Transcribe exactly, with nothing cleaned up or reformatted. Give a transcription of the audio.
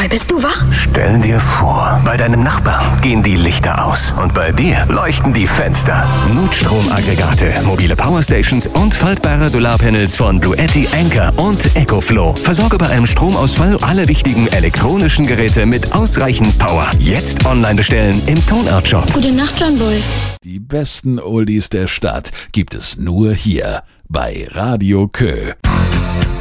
Roy, bist du wach? Stell dir vor, bei deinem Nachbarn gehen die Lichter aus und bei dir leuchten die Fenster. Notstromaggregate, mobile Powerstations und faltbare Solarpanels von Bluetti, Anker und EcoFlow. Versorge bei einem Stromausfall alle wichtigen elektronischen Geräte mit ausreichend Power. Jetzt online bestellen im Tonart Shop. Gute Nacht, John Boy. Die besten Oldies der Stadt gibt es nur hier bei Radio Kö.